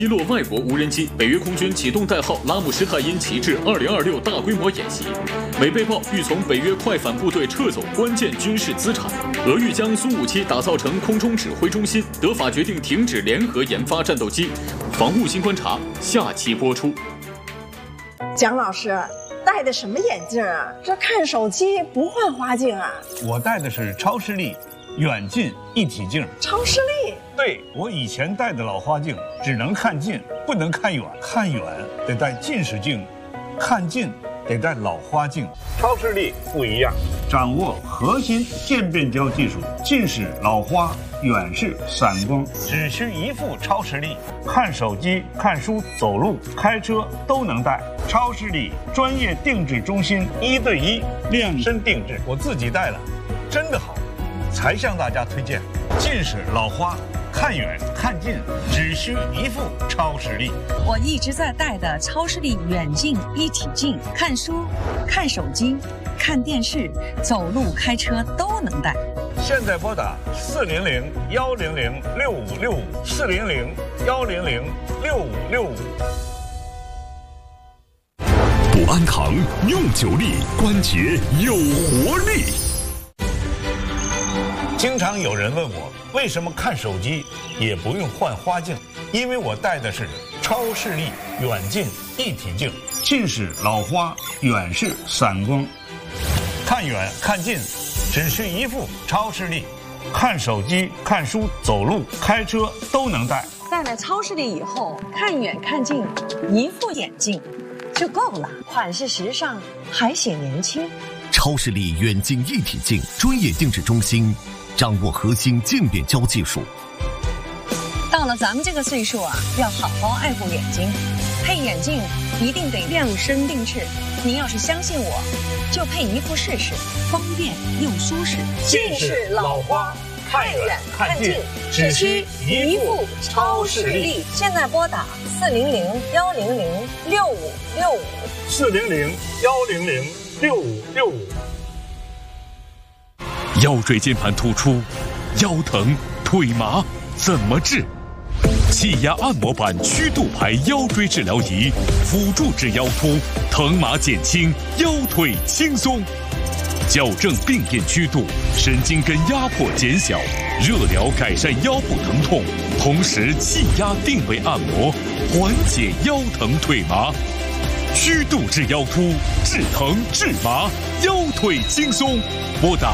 击落外国无人机，北约空军启动代号拉姆施泰因旗帜2026大规模演习。美被曝欲从北约快反部队撤走关键军事资产。俄欲将苏57打造成空中指挥中心。德法决定停止联合研发战斗机。防务新观察下期播出。 蒋老师戴的什么眼镜啊？这看手机不换花镜啊？ 我戴的是超视力远近一体镜。 超视力？ 对，我以前戴的老花镜只能看近，不能看远，看远得戴近视镜，看近得戴老花镜。超视力不一样，掌握核心渐变焦技术，近视、老花、远视、散光，只需一副超视力，看手机、看书、走路、开车都能戴。超视力专业定制中心，1对1量身定制，我自己戴了，真的好，才向大家推荐。近视、老花。看远看近只需一副超视力。 我一直在戴的超视力远近一体镜，看书、看手机、看电视、走路、开车都能戴。 现在拨打400-100-6565，400-100-6565。 补安堂用久力，关节有活力。 经常有人问我，为什么看手机也不用换花镜？因为我戴的是超视力远近一体镜，近视、老花、远视、散光，看远看近只需一副超视力，看手机、看书、走路、开车都能戴。 戴了超视力以后，看远看近一副眼镜就够了，款式时尚还显年轻。 超视力远近一体镜专业定制中心，掌握核心渐变焦技术。 到了咱们这个岁数啊，要好好爱护眼睛，配眼镜一定得量身定制。您要是相信我，就配一副试试，方便又舒适。 近视、老花、看远看近只需一副超视力。 现在拨打 400-100-6565，400-100-6565。 腰椎间盘突出、腰疼、腿麻怎么治？气压按摩板曲度牌腰椎治疗仪，辅助治腰突，疼麻减轻，腰腿轻松，矫正病变曲度，神经根压迫减小，热疗改善腰部疼痛，同时气压定位按摩，缓解腰疼腿麻。曲度治腰突，治疼治麻，腰腿轻松。拨打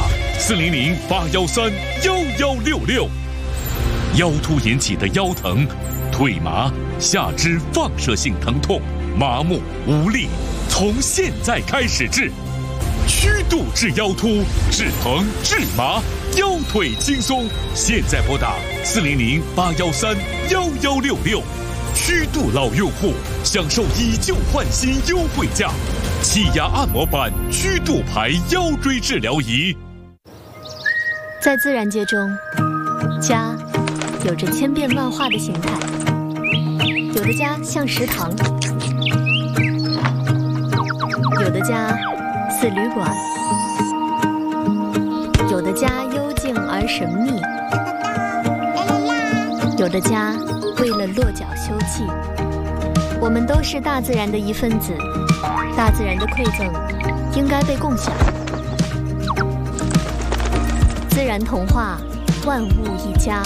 400-813-1166。腰突引起的腰疼、腿麻、下肢放射性疼痛、麻木无力，从现在开始治。曲度治腰突，治疼治麻，腰腿轻松。现在拨打400-813-1166。曲度老用户享受以旧换新优惠价，气压按摩板曲度牌腰椎治疗仪。 在自然界中，家有着千变万化的形态，有的家像食堂，有的家似旅馆，有的家幽静而神秘，有的家为了落脚休憩。我们都是大自然的一份子，大自然的馈赠应该被共享。自然童话，万物一家。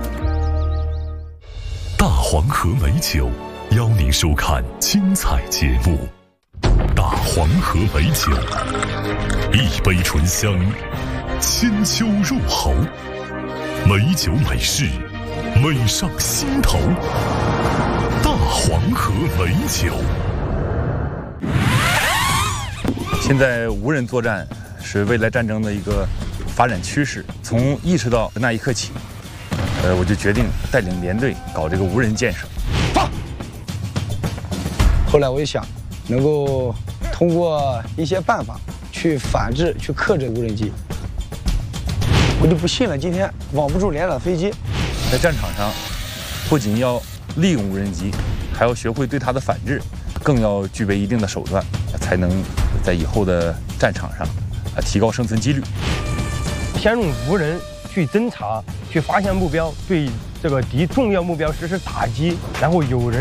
大黄河美酒邀您收看精彩节目。大黄河美酒，一杯醇香，千秋入喉，美酒美事，美上心头。大黄河美酒。 现在无人作战是未来战争的一个发展趋势。从意识到那一刻起，我就决定带领连队搞这个无人建设。 后来我一想，能够通过一些办法去反制、去克制无人机，我就不信了。今天网不住连长飞机， 在战场上，不仅要利用无人机，还要学会对它的反制，更要具备一定的手段，才能在以后的战场上提高生存几率。 先用无人去侦查、去发现目标，对这个敌重要目标实施打击，然后有人